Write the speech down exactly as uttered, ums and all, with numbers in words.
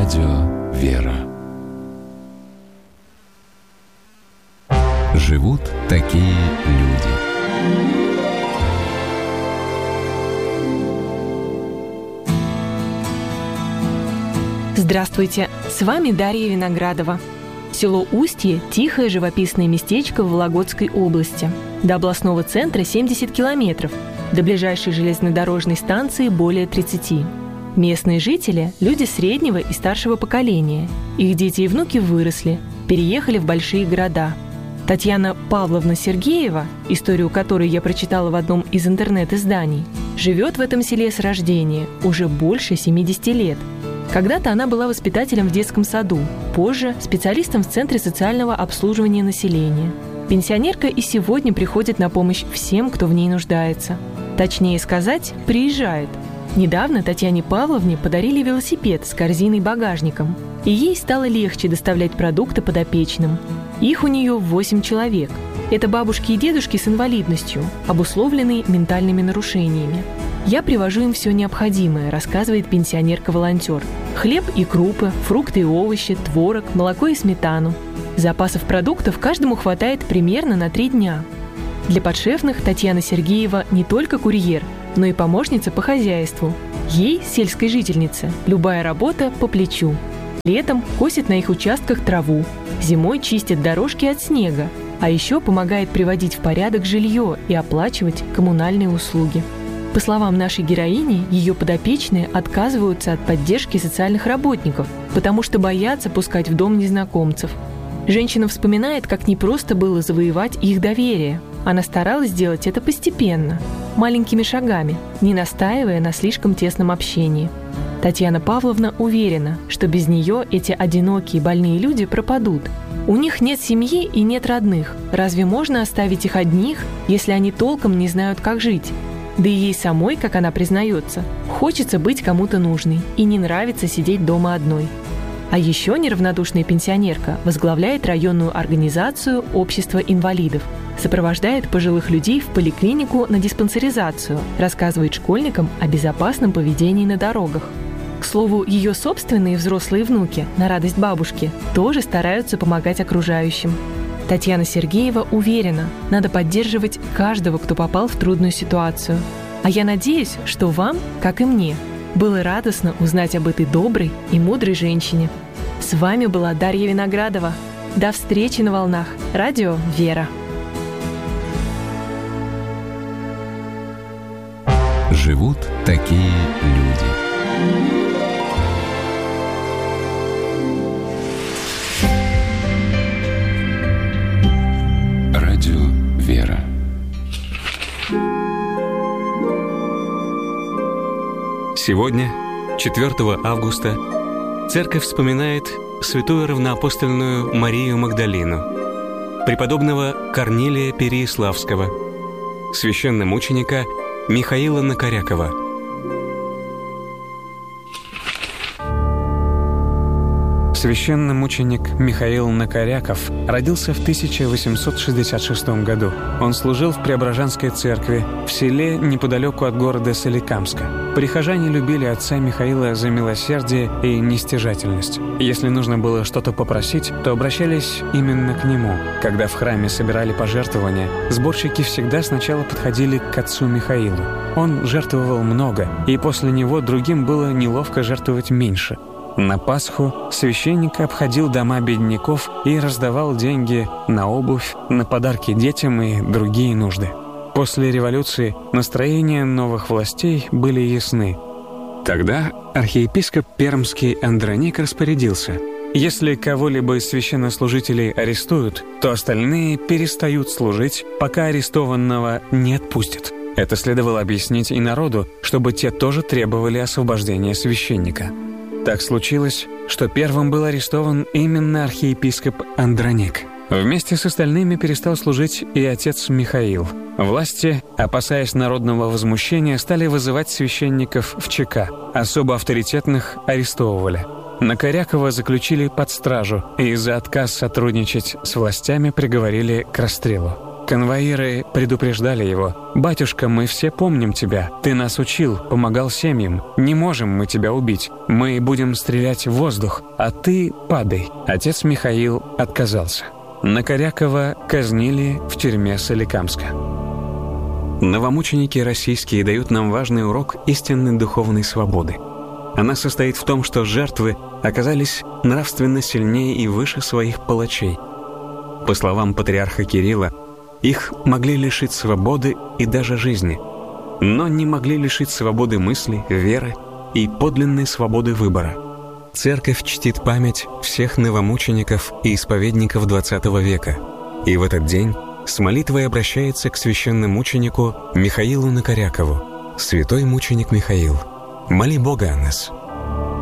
Радио «Вера». Живут такие люди. Здравствуйте, с вами Дарья Виноградова. Село Устье – тихое живописное местечко в Вологодской области. До областного центра семьдесят километров, до ближайшей железнодорожной станции более тридцати. Местные жители – люди среднего и старшего поколения. Их дети и внуки выросли, переехали в большие города. Татьяна Павловна Сергеева, историю которой я прочитала в одном из интернет-изданий, живет в этом селе с рождения уже больше семидесяти лет. Когда-то она была воспитателем в детском саду, позже – специалистом в Центре социального обслуживания населения. Пенсионерка и сегодня приходит на помощь всем, кто в ней нуждается. Точнее сказать, приезжает. Недавно Татьяне Павловне подарили велосипед с корзиной-багажником, и ей стало легче доставлять продукты подопечным. Их у нее восемь человек. Это бабушки и дедушки с инвалидностью, обусловленные ментальными нарушениями. «Я привожу им все необходимое», – рассказывает пенсионерка-волонтер. Хлеб и крупы, фрукты и овощи, творог, молоко и сметану. Запасов продуктов каждому хватает примерно на три дня. Для подшефных Татьяна Сергеева не только курьер, но и помощница по хозяйству. Ей, сельской жительнице, любая работа по плечу. Летом косит на их участках траву, зимой чистит дорожки от снега, а еще помогает приводить в порядок жилье и оплачивать коммунальные услуги. По словам нашей героини, ее подопечные отказываются от поддержки социальных работников, потому что боятся пускать в дом незнакомцев. Женщина вспоминает, как непросто было завоевать их доверие. Она старалась сделать это постепенно, маленькими шагами, не настаивая на слишком тесном общении. Татьяна Павловна уверена, что без нее эти одинокие больные люди пропадут. У них нет семьи и нет родных. Разве можно оставить их одних, если они толком не знают, как жить? Да и ей самой, как она признается, хочется быть кому-то нужной и не нравится сидеть дома одной. А еще неравнодушная пенсионерка возглавляет районную организацию «Общество инвалидов», сопровождает пожилых людей в поликлинику на диспансеризацию, рассказывает школьникам о безопасном поведении на дорогах. К слову, ее собственные взрослые внуки, на радость бабушки, тоже стараются помогать окружающим. Татьяна Сергеева уверена, надо поддерживать каждого, кто попал в трудную ситуацию. А я надеюсь, что вам, как и мне, было радостно узнать об этой доброй и мудрой женщине. С вами была Дарья Виноградова. До встречи на волнах. Радио «Вера». Живут такие люди. Радио «Вера». Сегодня, четвёртого августа, Церковь вспоминает святую равноапостольную Марию Магдалину, преподобного Корнилия Переяславского, священномученика Михаила Накорякова. Священномученик Михаил Накоряков родился в тысяча восемьсот шестьдесят шестом году. Он служил в Преображенской церкви в селе неподалеку от города Соликамска. Прихожане любили отца Михаила за милосердие и нестяжательность. Если нужно было что-то попросить, то обращались именно к нему. Когда в храме собирали пожертвования, сборщики всегда сначала подходили к отцу Михаилу. Он жертвовал много, и после него другим было неловко жертвовать меньше. На Пасху священник обходил дома бедняков и раздавал деньги на обувь, на подарки детям и другие нужды. После революции настроения новых властей были ясны. Тогда архиепископ Пермский Андроник распорядился: если кого-либо из священнослужителей арестуют, то остальные перестают служить, пока арестованного не отпустят. Это следовало объяснить и народу, чтобы те тоже требовали освобождения священника. Так случилось, что первым был арестован именно архиепископ Андроник. Вместе с остальными перестал служить и отец Михаил. Власти, опасаясь народного возмущения, стали вызывать священников в ЧК. Особо авторитетных арестовывали. Накорякова заключили под стражу и за отказ сотрудничать с властями приговорили к расстрелу. Конвоиры предупреждали его: «Батюшка, мы все помним тебя. Ты нас учил, помогал семьям. Не можем мы тебя убить. Мы будем стрелять в воздух, а ты падай». Отец Михаил отказался. Накорякова казнили в тюрьме Соликамска. Новомученики российские дают нам важный урок истинной духовной свободы. Она состоит в том, что жертвы оказались нравственно сильнее и выше своих палачей. По словам патриарха Кирилла, их могли лишить свободы и даже жизни, но не могли лишить свободы мысли, веры и подлинной свободы выбора. Церковь чтит память всех новомучеников и исповедников двадцатого века, и в этот день с молитвой обращается к священномученику Михаилу Накорякову: «Святой мученик Михаил, моли Бога о нас».